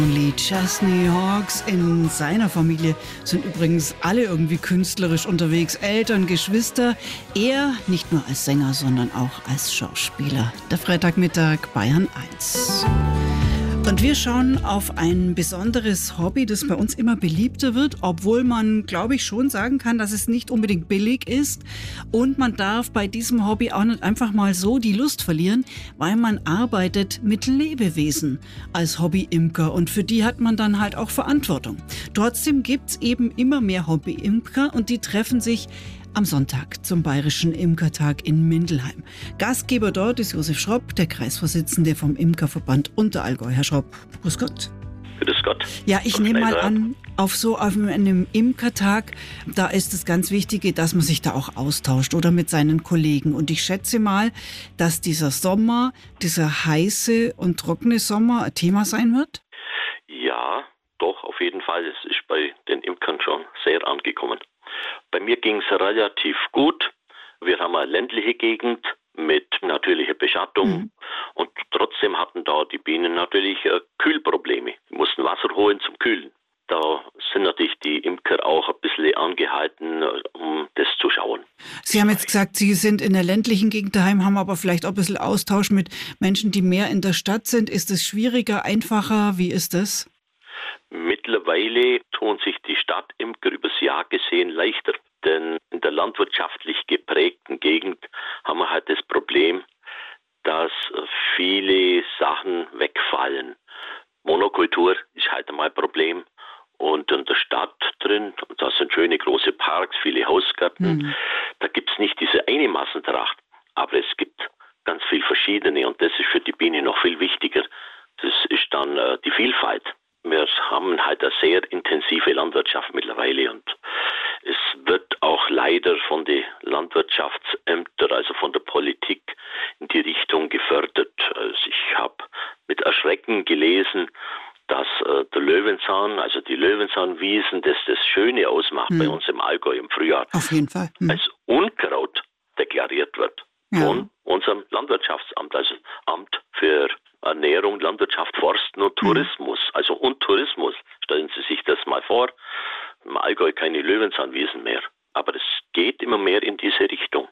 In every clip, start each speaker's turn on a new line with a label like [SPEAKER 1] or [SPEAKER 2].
[SPEAKER 1] Lee Chesney Hawkes in seiner Familie sind übrigens alle irgendwie künstlerisch unterwegs. Eltern, Geschwister. Er nicht nur als Sänger, sondern auch als Schauspieler. Der Freitagmittag Bayern 1. Und wir schauen auf ein besonderes Hobby, das bei uns immer beliebter wird, obwohl man, glaube ich, schon sagen kann, dass es nicht unbedingt billig ist. Und man darf bei diesem Hobby auch nicht einfach mal so die Lust verlieren, weil man arbeitet mit Lebewesen als Hobby-Imker und für die hat man dann halt auch Verantwortung. Trotzdem gibt's eben immer mehr Hobby-Imker und die treffen sich am Sonntag zum Bayerischen Imkertag in Mindelheim. Gastgeber dort ist Josef Schropp, der Kreisvorsitzende vom Imkerverband Unterallgäu. Herr Schropp, grüß Gott.
[SPEAKER 2] Grüß Gott.
[SPEAKER 1] Ja, ich nehme mal an, auf einem Imkertag, da ist das ganz Wichtige, dass man sich da auch austauscht oder mit seinen Kollegen. Und ich schätze mal, dass dieser Sommer, dieser heiße und trockene Sommer ein Thema sein wird?
[SPEAKER 2] Ja, doch, auf jeden Fall. Es ist bei den Imkern schon sehr angekommen. Bei mir ging es relativ gut. Wir haben eine ländliche Gegend mit natürlicher Beschattung und trotzdem hatten da die Bienen natürlich Kühlprobleme. Die mussten Wasser holen zum Kühlen. Da sind natürlich die Imker auch ein bisschen angehalten, um das zu schauen.
[SPEAKER 1] Sie haben jetzt gesagt, Sie sind in der ländlichen Gegend daheim, haben aber vielleicht auch ein bisschen Austausch mit Menschen, die mehr in der Stadt sind. Ist es schwieriger, einfacher? Wie ist das?
[SPEAKER 2] Mittlerweile tun sich die Stadtimker übers Jahr gesehen leichter, denn in der landwirtschaftlich geprägten Gegend haben wir halt das Problem, dass viele Sachen wegfallen. Monokultur ist halt einmal ein Problem und in der Stadt drin, da sind schöne große Parks, viele Hausgärten, da gibt es nicht diese eine Massentracht, aber es gibt ganz viel verschiedene und das ist für die Biene noch viel wichtiger. Das ist dann die Vielfalt. Wir haben halt eine sehr intensive Landwirtschaft mittlerweile und es wird auch leider von den Landwirtschaftsämtern, also von der Politik, in die Richtung gefördert. Also ich habe mit Erschrecken gelesen, dass der Löwenzahn, also die Löwenzahnwiesen, das Schöne ausmacht bei uns im Allgäu im Frühjahr,
[SPEAKER 1] auf jeden Fall.
[SPEAKER 2] als Unkraut deklariert wird von unserem Landwirtschaftsamt, also Amt für Ernährung, Landwirtschaft, Forsten und Tourismus. Also und Tourismus. Stellen Sie sich das mal vor. Im Allgäu keine Löwenzahnwiesen mehr. Aber es geht immer mehr in diese Richtung.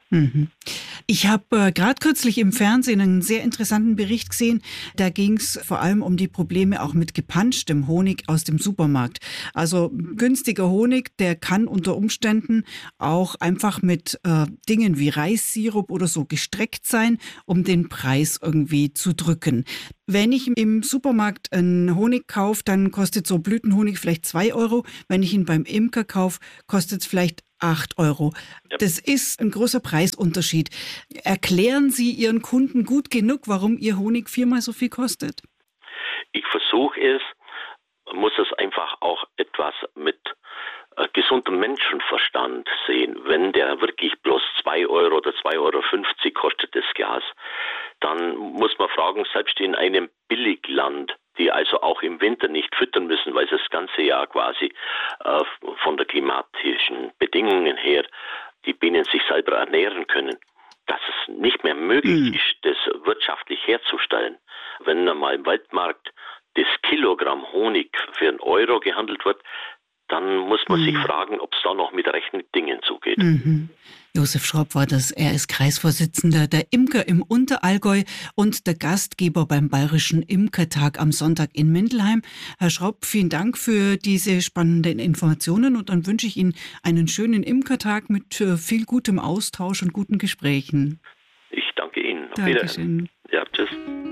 [SPEAKER 1] Ich habe gerade kürzlich im Fernsehen einen sehr interessanten Bericht gesehen. Da ging es vor allem um die Probleme auch mit gepanschtem Honig aus dem Supermarkt. Also günstiger Honig, der kann unter Umständen auch einfach mit Dingen wie Reissirup oder so gestreckt sein, um den Preis irgendwie zu drücken. Wenn ich im Supermarkt einen Honig kaufe, dann kostet so Blütenhonig vielleicht 2 Euro. Wenn ich ihn beim Imker kaufe, kostet es vielleicht 8 Euro. Das ist ein großer Preisunterschied. Erklären Sie Ihren Kunden gut genug, warum Ihr Honig 4-mal so viel kostet?
[SPEAKER 2] Ich versuche es, muss es einfach auch etwas mit gesundem Menschenverstand sehen. Wenn der wirklich bloß 2 Euro oder 2,50 Euro kostet das Glas, dann muss man fragen, selbst in einem Billigland, die also auch im Winter nicht füttern müssen, weil sie das ganze Jahr quasi von der klimatischen Bedingungen her die Bienen sich selber ernähren können, dass es nicht mehr möglich ist, das wirtschaftlich herzustellen. Wenn einmal im Weltmarkt das Kilogramm Honig für 1 Euro gehandelt wird, dann muss man sich fragen, ob es da noch mit rechten Dingen zugeht.
[SPEAKER 1] Josef Schropp war das. Er ist Kreisvorsitzender der Imker im Unterallgäu und der Gastgeber beim Bayerischen Imkertag am Sonntag in Mindelheim. Herr Schropp, vielen Dank für diese spannenden Informationen und dann wünsche ich Ihnen einen schönen Imkertag mit viel gutem Austausch und guten Gesprächen.
[SPEAKER 2] Ich danke Ihnen. Auf
[SPEAKER 1] Dankeschön.
[SPEAKER 2] Wiedersehen. Ja, tschüss.